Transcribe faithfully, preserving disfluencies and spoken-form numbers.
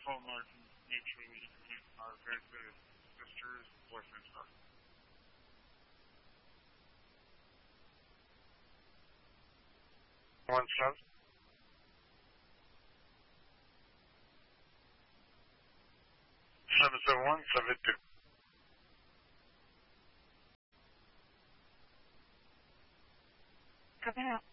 phone lines and make sure we introduce our very good sisters, boyfriends, stuff. One seven. Seven seven one seven two. How can I help?